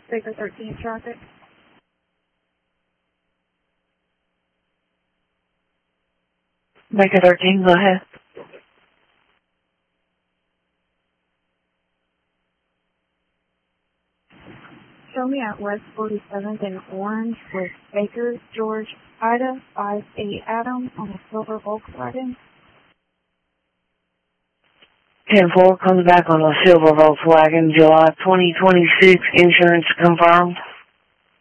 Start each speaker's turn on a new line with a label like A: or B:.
A: Baker 13 traffic.
B: Baker 13, go ahead.
A: Show me at West 47th and Orange with Baker, George, Ida, 5-8 Adam on a silver Volkswagen.
B: 10-4 comes back on a silver Volkswagen, July 2026, insurance confirmed.